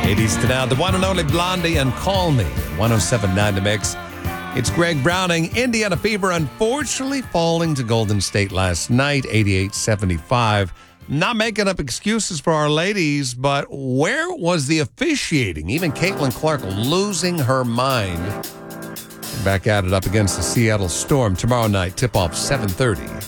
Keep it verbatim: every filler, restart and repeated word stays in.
eighties to now, the one and only Blondie and Call Me, one oh seven point nine The Mix. It's Greg Browning. Indiana Fever unfortunately falling to Golden State last night, eighty-eight seventy-five. Not making up excuses for our ladies, but where was the officiating? Even Caitlin Clark losing her mind. Back at it up against the Seattle Storm tomorrow night, tip-off seven thirty.